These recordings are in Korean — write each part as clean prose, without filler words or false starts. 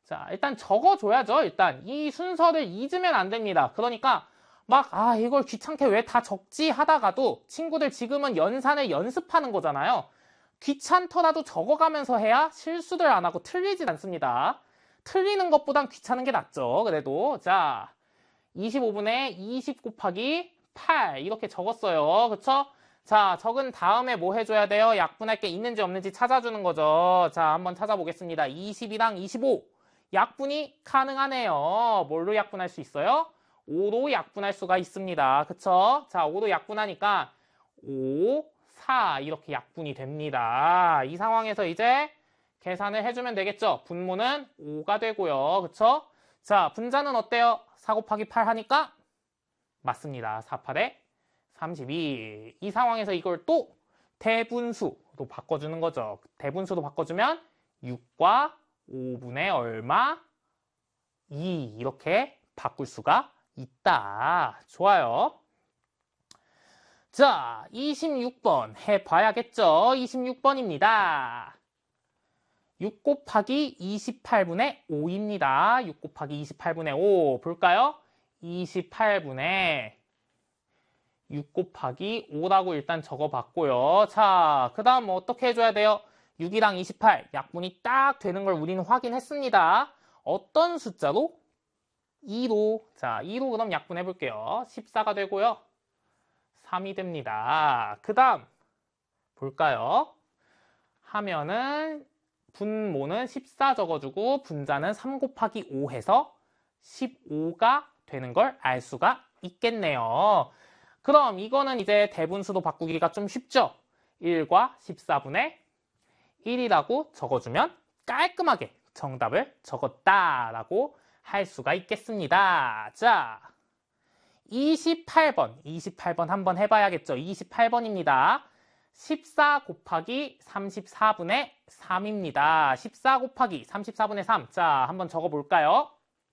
자, 일단 적어줘야죠. 일단 이 순서를 잊으면 안 됩니다. 그러니까 막 이걸 귀찮게 왜 다 적지 하다가도 친구들 지금은 연산을 연습하는 거잖아요. 귀찮더라도 적어가면서 해야 실수들 안 하고 틀리진 않습니다. 틀리는 것보단 귀찮은 게 낫죠. 그래도 자 25분에 20 곱하기 8 이렇게 적었어요. 그쵸? 자, 적은 다음에 뭐 해줘야 돼요? 약분할 게 있는지 없는지 찾아주는 거죠. 자, 한번 찾아보겠습니다. 20이랑 25 약분이 가능하네요. 뭘로 약분할 수 있어요? 5로 약분할 수가 있습니다. 그쵸? 자, 5로 약분하니까 5, 4 이렇게 약분이 됩니다. 이 상황에서 이제 계산을 해주면 되겠죠? 분모는 5가 되고요. 그쵸? 자, 분자는 어때요? 4 곱하기 8 하니까 맞습니다. 4, 8에 32. 이 상황에서 이걸 또 대분수로 바꿔주는 거죠. 대분수로 바꿔주면 6과 5분의 얼마? 2 이렇게 바꿀 수가 있다. 좋아요. 자, 26번 해봐야겠죠? 26번입니다. 6 곱하기 28분의 5입니다. 6 곱하기 28분의 5 볼까요? 28분의 6 곱하기 5라고 일단 적어봤고요. 자, 그 다음 어떻게 해줘야 돼요? 6이랑 28 약분이 딱 되는 걸 우리는 확인했습니다. 어떤 숫자로? 2로. 자, 2로 그럼 약분해볼게요. 14가 되고요. 3이 됩니다. 그 다음 볼까요? 하면은 분모는 14 적어주고 분자는 3 곱하기 5 해서 15가 되는 걸 알 수가 있겠네요. 그럼 이거는 이제 대분수로 바꾸기가 좀 쉽죠? 1과 14분의 1이라고 적어주면 깔끔하게 정답을 적었다라고 할 수가 있겠습니다. 자, 28번 한번 해봐야겠죠? 28번입니다. 14 곱하기 34분의 3입니다. 14 곱하기 34분의 3. 자, 한번 적어볼까요?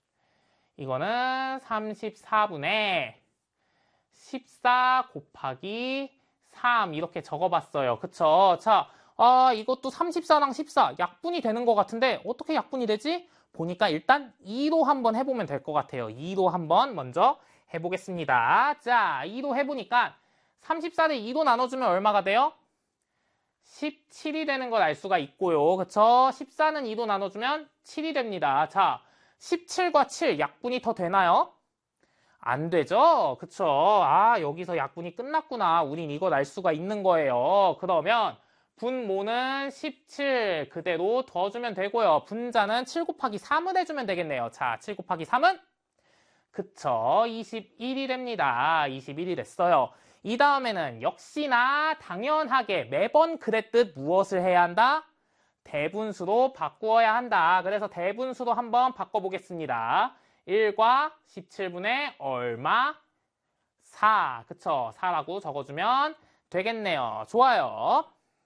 이거는 34분의 14 곱하기 3 이렇게 적어봤어요. 그쵸? 자, 이것도 34랑 14 약분이 되는 것 같은데 어떻게 약분이 되지? 보니까 일단 2로 한번 해보면 될 것 같아요. 2로 한번 먼저 해보겠습니다. 자, 2로 해보니까 34를 2로 나눠주면 얼마가 돼요? 17이 되는 걸 알 수가 있고요. 그쵸? 14는 2로 나눠주면 7이 됩니다. 자, 17과 7 약분이 더 되나요? 안 되죠? 그쵸? 여기서 약분이 끝났구나. 우린 이걸 알 수가 있는 거예요. 그러면 분모는 17 그대로 더주면 되고요. 분자는 7 곱하기 3을 해주면 되겠네요. 자, 7 곱하기 3은? 그쵸? 21이 됩니다. 21이 됐어요. 이 다음에는 역시나 당연하게 매번 그랬듯 무엇을 해야 한다? 대분수로 바꾸어야 한다. 그래서 대분수로 한번 바꿔보겠습니다. 1과 17분의 얼마? 4. 그쵸? 4라고 적어주면 되겠네요. 좋아요.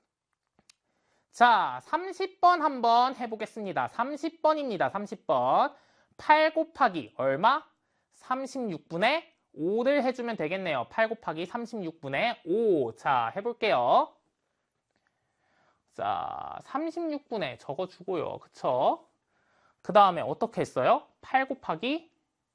자, 30번 한번 해보겠습니다. 30번입니다. 30번. 8 곱하기 얼마? 36분의 5를 해주면 되겠네요. 8 곱하기 36분의 5. 자, 해볼게요. 자, 36분의 적어주고요. 그쵸? 그 다음에 어떻게 했어요? 8 곱하기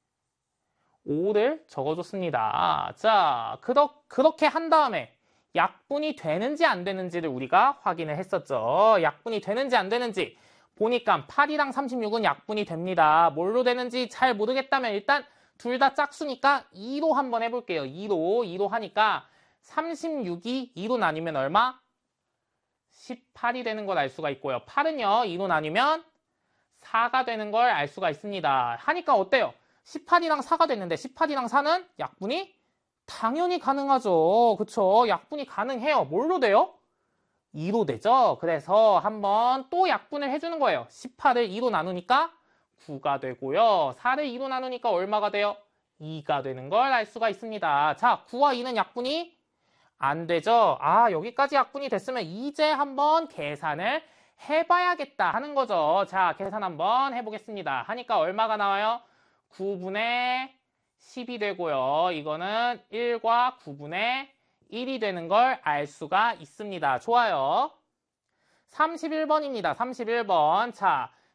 5를 적어줬습니다. 자, 그렇게 한 다음에 약분이 되는지 안 되는지를 우리가 확인을 했었죠. 약분이 되는지 안 되는지 보니까 8이랑 36은 약분이 됩니다. 뭘로 되는지 잘 모르겠다면 일단 둘 다 짝수니까 2로 한번 해볼게요. 2로 하니까 36이 2로 나뉘면 얼마? 18이 되는 걸 알 수가 있고요. 8은요, 2로 나뉘면 4가 되는 걸 알 수가 있습니다. 하니까 어때요? 18이랑 4가 됐는데 18이랑 4는 약분이 당연히 가능하죠. 그쵸? 약분이 가능해요. 뭘로 돼요? 2로 되죠? 그래서 한번 또 약분을 해주는 거예요. 18을 2로 나누니까 9가 되고요. 4를 2로 나누니까 얼마가 돼요? 2가 되는 걸 알 수가 있습니다. 자, 9와 2는 약분이 안 되죠? 여기까지 약분이 됐으면 이제 한번 계산을 해봐야겠다 하는 거죠. 자, 계산 한번 해보겠습니다. 하니까 얼마가 나와요? 9분의 10이 되고요. 이거는 1과 9분의 1이 되는 걸 알 수가 있습니다. 좋아요. 31번입니다. 31번. 자,